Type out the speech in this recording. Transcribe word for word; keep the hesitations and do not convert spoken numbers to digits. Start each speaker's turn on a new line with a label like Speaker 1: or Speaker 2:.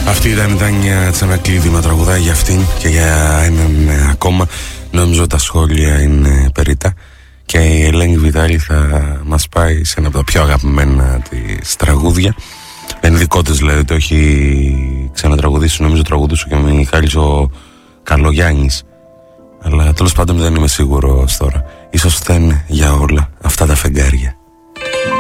Speaker 1: Αυτή ήταν η Τάνια Τσανακλείδη με τραγουδάει για αυτήν και για έναν ακόμα. Νομίζω τα σχόλια είναι περίτα και η Ελένη Βιτάλη θα μας πάει σε ένα από τα πιο αγαπημένα της τραγούδια. Είναι δικό της δηλαδή, το έχει ξανατραγουδήσει, νομίζω τραγουδούσε και ο Μιχάλης ο Καλογιάννης. Αλλά τέλος πάντων δεν είμαι σίγουρος τώρα. Ίσως φταίνε για όλα αυτά τα φεγγάρια.